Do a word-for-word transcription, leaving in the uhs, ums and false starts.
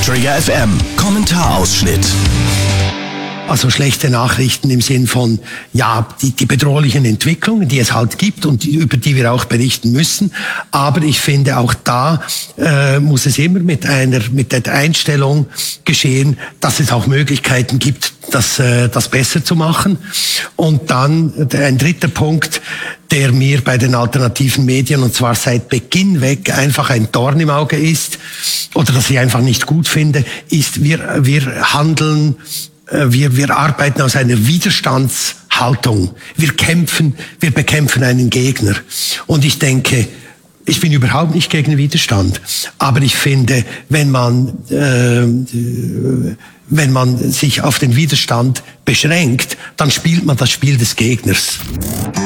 Trigger F M Kommentarausschnitt. Also schlechte Nachrichten im Sinn von, ja, die, die bedrohlichen Entwicklungen, die es halt gibt und die, über die wir auch berichten müssen. Aber ich finde, auch da äh, muss es immer mit einer, mit der Einstellung geschehen, dass es auch Möglichkeiten gibt, das, äh, das besser zu machen. Und dann ein dritter Punkt, der mir bei den alternativen Medien, und zwar seit Beginn weg, einfach ein Dorn im Auge ist, oder das ich einfach nicht gut finde, ist, wir, wir handeln, Wir, wir arbeiten aus einer Widerstandshaltung. Wir kämpfen, wir bekämpfen einen Gegner. Und ich denke, ich bin überhaupt nicht gegen Widerstand. Aber ich finde, wenn man, äh, wenn man sich auf den Widerstand beschränkt, dann spielt man das Spiel des Gegners.